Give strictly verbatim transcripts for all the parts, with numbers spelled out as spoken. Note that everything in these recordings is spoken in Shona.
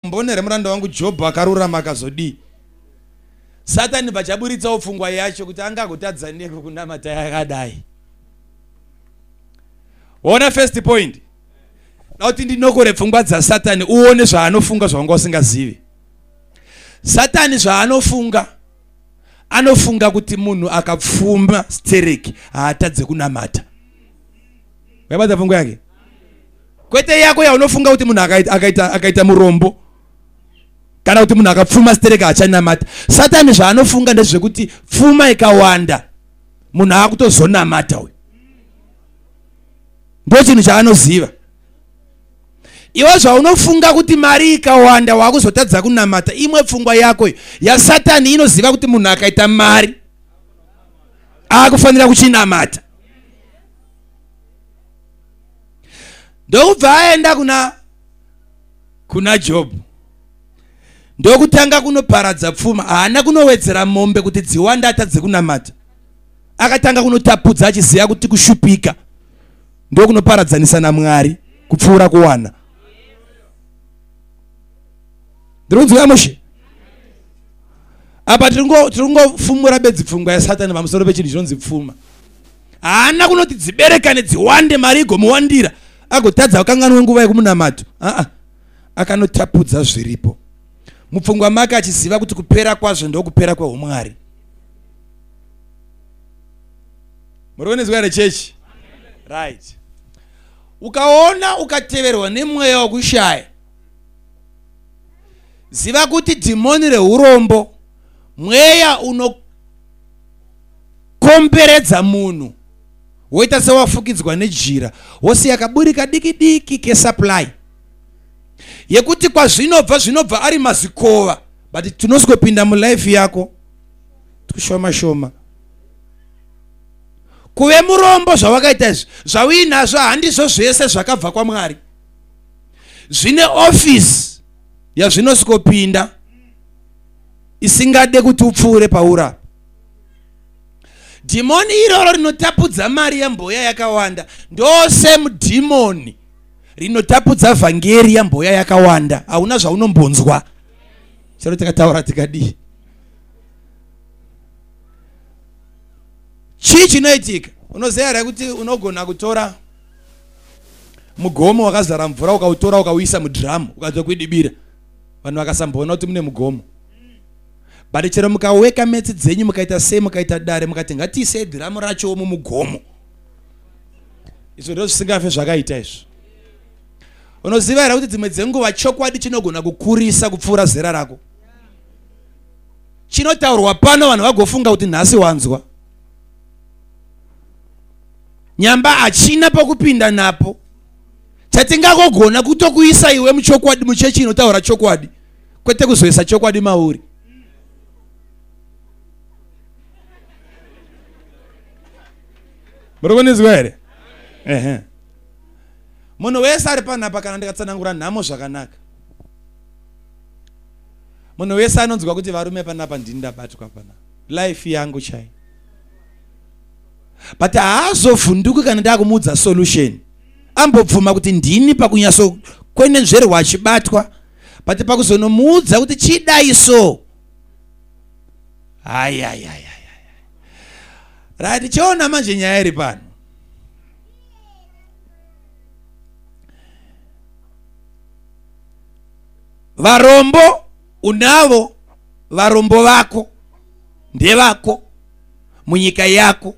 mbonere muranda wangu Job akarurama akazodi. Satani vachaburitsa pfungwa yacho kuti angagotadza neko kunamata yakadai. Ona first point. Nauti ndinokore pfungwa dza Satani uone zvaanofunga zvanga usingazivi. Satani zvaanofunga anofunga kuti munhu akapfuma stereki haatadze kunamata. Wabata pfungwa yake? Kwete yako ya unofunga kuti munhu akaita akaita akaita murombo kana kuti munhu akapfuma stereka achanamata. Satani zvaanofunga ndezvekuti pfuma ikawanda munhu akutozonamata we. Ndo chinhu chaanoziva. Iwe zvaunofunga kuti mari ikawanda wakuzotadza kunamata, imwe pfungwa yako ya Satani inoziva kuti munhu akaita mari akufanira kuchinamata. Ndokubva aenda kuna kuna Job. Ndokutanga kunoparadza pfuma, haana kunowedzera mombe kuti dziwanda atadze kunamata. Akatanga kunotapudza achiziva kuti kushupika ndokunoparadzanisa naMwari kupfuura kuwana. Ndinonzwa mushe. Apa tiringo tiringofumura bedzi pfungwa ya Satani pamusoro pechinhu chinonzi pfuma. Haana kunoti dziberekane dziwande mari igomuwandira agotadza kanganwe nguva yekumunamato. Ah ah. Akanotapudza zviripo. Mupfungwa make achiziva kuti kupera kwazvo ndokupera kweumwari. Murionezwa here chechi? Right. Ukaona ukateverwa nemweya wekushaya, ziva kuti dhimoni reurombo mweya unokomperedza munhu woita sewafukidzwa nejira wosiya kaburika diki diki kesupply yekuti kwa zvinobva zvinobva ari mazikova but tinoswepinda mulife yako tushoma shoma. Kuve murombo zvawakaita izvi zvawinazvo handizvo zvese zvakabva kwaMwari. Zvine office yazvinoswopinda isingade kuti upfuure paura. Dhimoni iroro rinotapudza mari yamboya yakawanda ndose mudhimoni rinotapudza vhangeri yamboya yakawanda. Hauna zvaunombonzwa. Chero tikataura tikadi. Chii chinoitika? Unoziva here kuti unogona kutora mugomo wakazara mvura ukautora ukauisa mudhiramu ukadzoka kuidibira. Vanhu vakasambona kuti mune mugomo. But chero mukaweka metsi dzenyu mukaita sei mukaita dare mukati ngatiise dhiramu racho mumugomo. Izvo ndizvo zvisingafe zvakaita izvo. Unoziva here kuti dzimwe dzenguva chokwadi chinogona kukurisa kupfuura zera rako. Chinotaurwa pano vanhu vagofunga kuti nhasi wanzwa. Nyamba hachina pokupinda napo. Chatingagogona kutokuisa iwe muchokwadi muchechi inotaura chokwadi kwete kuzoisa chokwadi mauri. Murikuonezwa here? Ehe. Munhu wese ari panapa kana ndikatsanangura nhamo zvakanaka. Munhu wese anonzwa kuti varume panapa ndini ndabatwa panapa. Life yangu chai. But haazovhunduki kana ndakumudza solution. Ambopfuma kuti ndini pakunyaso kwenenzverwa achibatwa. But pakuzonomuudza kuti chidai so. Ai ai ai ai. Right, chiona manje nyaya iri pano. Varombo unavo varombo vako ndevako munyika yako.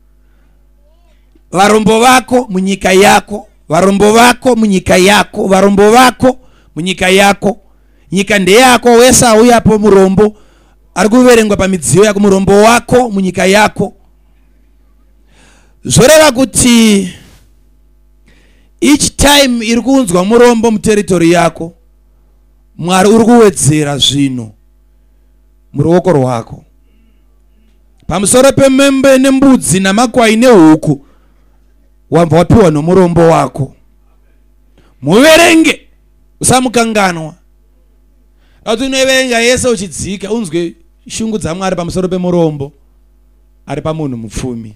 Varombo vako munyika yako, varombo vako munyika yako, varombo vako munyika yako. Nyika ndeyako wese auyapo murombo ari kuverengwa pamidziyo yako murombo wako munyika yako. Zvoreva kuti each time iri kunzwa murombo muteritori yako Mwari uri kuwedzera zvino muruoko rwako. Pamusoro pemembe nembudzi namakwai nehuku wabva wapiwa nomurombo wako. Muverenge usamukanganwa. Ati unoverenga yese uchidzika unzwe shungu dzaMwari pamusoro pemurombo ari pamunhu mupfumi.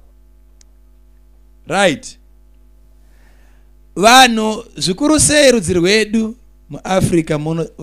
Right. Vanhu zvikuru sei rudzi rwedu muAfrica muno